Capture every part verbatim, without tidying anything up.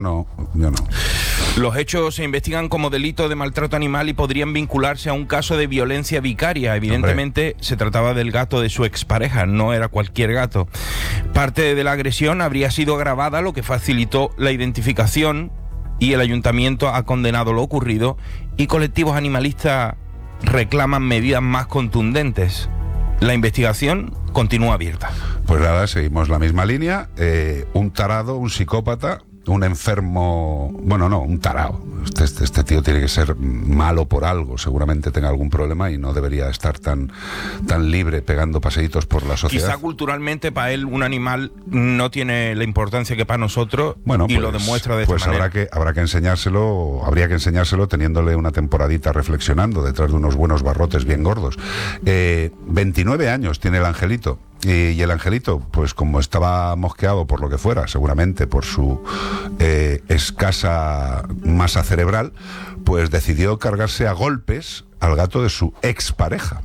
No, yo no. Los hechos se investigan como delito de maltrato animal y podrían vincularse a un caso de violencia vicaria. Evidentemente, Hombre. se trataba del gato de su expareja, no era cualquier gato. Parte de la agresión habría sido agravada, lo que facilitó la identificación, y el ayuntamiento ha condenado lo ocurrido, y colectivos animalistas reclaman medidas más contundentes. La investigación continúa abierta. Pues nada, seguimos la misma línea. Eh, un tarado, un psicópata, un enfermo... Bueno, no, un tarao. Este, este, este tío tiene que ser malo por algo. Seguramente tenga algún problema y no debería estar tan, tan libre pegando paseitos por la sociedad. Quizá culturalmente para él un animal no tiene la importancia que para nosotros, bueno, y pues, lo demuestra de pues esta manera. Pues habrá que, habrá que enseñárselo, habría que enseñárselo teniéndole una temporadita reflexionando detrás de unos buenos barrotes bien gordos. Eh, veintinueve años tiene el angelito. Y, y el angelito, pues como estaba mosqueado por lo que fuera, seguramente por su eh, escasa masa cerebral, pues decidió cargarse a golpes al gato de su expareja.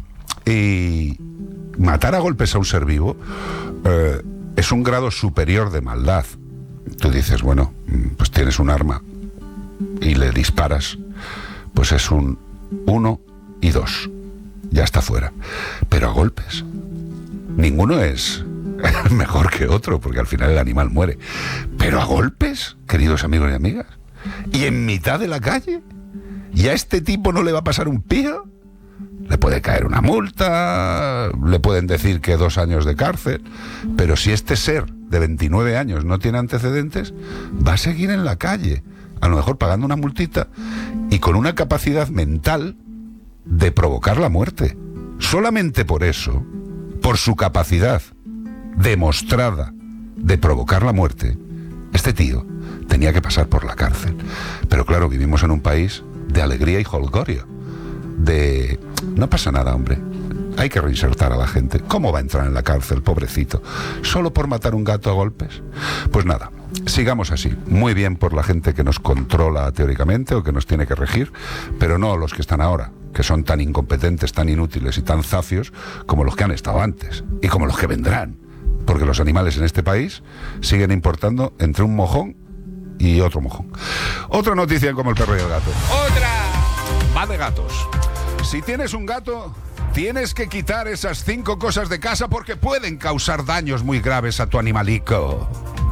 Y matar a golpes a un ser vivo eh, es un grado superior de maldad. Tú dices, bueno, pues tienes un arma y le disparas, pues es un uno y dos, ya está fuera. Pero a golpes... Ninguno es mejor que otro, porque al final el animal muere. Pero a golpes, queridos amigos y amigas, y en mitad de la calle, ¿y a este tipo no le va a pasar un pío? Le puede caer una multa, le pueden decir que dos años de cárcel, pero si este ser de veintinueve años no tiene antecedentes, va a seguir en la calle, a lo mejor pagando una multita y con una capacidad mental de provocar la muerte. Solamente por eso, por su capacidad demostrada de provocar la muerte, este tío tenía que pasar por la cárcel. Pero claro, vivimos en un país de alegría y jolgorio, de... no pasa nada, hombre, hay que reinsertar a la gente. ¿Cómo va a entrar en la cárcel, pobrecito? ¿Solo por matar un gato a golpes? Pues nada, sigamos así. Muy bien por la gente que nos controla teóricamente o que nos tiene que regir, pero no los que están ahora, que son tan incompetentes, tan inútiles y tan zafios como los que han estado antes y como los que vendrán, porque los animales en este país siguen importando entre un mojón y otro mojón. Otra noticia como el perro y el gato. ¡Otra! Va de gatos. Si tienes un gato, tienes que quitar esas cinco cosas de casa porque pueden causar daños muy graves a tu animalico.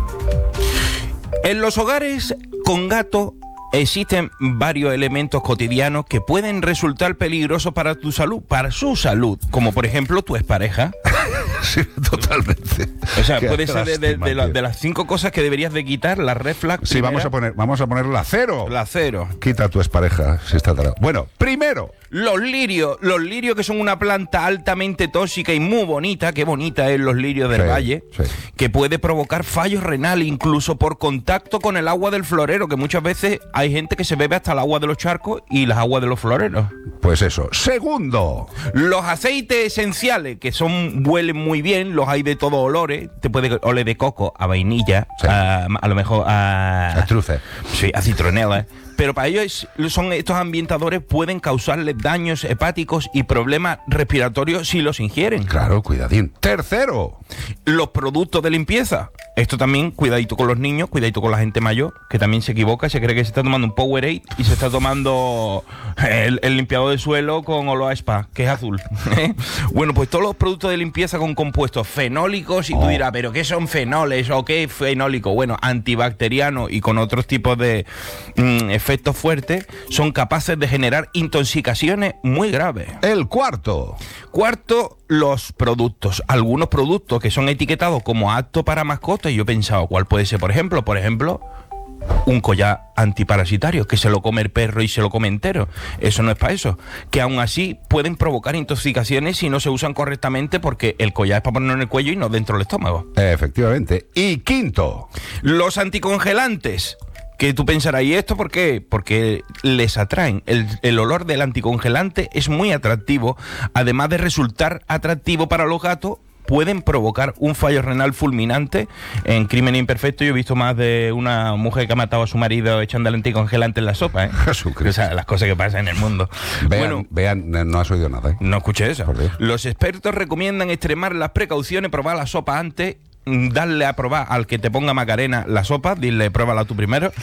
En los hogares con gato existen varios elementos cotidianos que pueden resultar peligrosos para tu salud, para su salud, como por ejemplo tu expareja. Sí, totalmente. O sea, Qué puede ser de, de, de, la, de las cinco cosas que deberías de quitar, la red flag. Sí, primera, vamos a poner, vamos a poner la cero. La cero. Quita a tu expareja si está tarado. Bueno, primero, los lirios, los lirios que son una planta altamente tóxica y muy bonita, qué bonita es los lirios del sí, valle, sí. que puede provocar fallos renales incluso por contacto con el agua del florero, que muchas veces hay gente que se bebe hasta el agua de los charcos y las aguas de los floreros. Pues eso. Segundo, los aceites esenciales, que son huelen muy bien, los hay de todos olores, te puede oler de coco a vainilla, sí. a, a lo mejor a... a trufe. Sí, a citronela. Pero para ellos son estos ambientadores pueden causarles daños hepáticos y problemas respiratorios si los ingieren. Claro, cuidadín. Tercero, los productos de limpieza. Esto también, cuidadito con los niños, cuidadito con la gente mayor, que también se equivoca, se cree que se está tomando un Powerade y se está tomando el, el limpiador de suelo con olor a spa, que es azul. Bueno, pues todos los productos de limpieza con compuestos fenólicos, y tú oh. dirás, ¿pero qué son fenoles o qué es fenólico? Bueno, antibacterianos y con otros tipos de mmm, efectos fuertes, son capaces de generar intoxicaciones muy graves. El cuarto. Cuarto, los productos. Algunos productos que son etiquetados como apto para mascotas, y yo he pensado, ¿cuál puede ser? Por ejemplo, por ejemplo, un collar antiparasitario, que se lo come el perro y se lo come entero. Eso no es para eso. Que aún así pueden provocar intoxicaciones si no se usan correctamente, porque el collar es para ponerlo en el cuello y no dentro del estómago. Efectivamente. Y quinto, los anticongelantes. Que tú pensarás, ¿y esto por qué? Porque les atraen. El, el olor del anticongelante es muy atractivo. Además de resultar atractivo para los gatos, pueden provocar un fallo renal fulminante. En Crimen Imperfecto yo he visto más de una mujer que ha matado a su marido echando el anticongelante en la sopa, ¿eh? Jesucristo. O sea, las cosas que pasan en el mundo. Vean, bueno, vean, no has oído nada, ¿eh? No escuché eso. Los expertos recomiendan extremar las precauciones, probar la sopa antes, darle a probar al que te ponga Macarena la sopa, dile, pruébala tú primero,